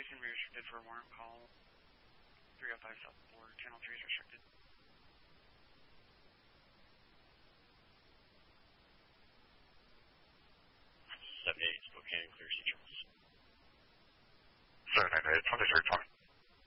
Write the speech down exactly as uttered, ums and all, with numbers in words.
Space and restricted for a warrant call. three oh five South four, channel three is restricted. seven eight, Spokane, clear Central. seven eight, twenty-three twenty.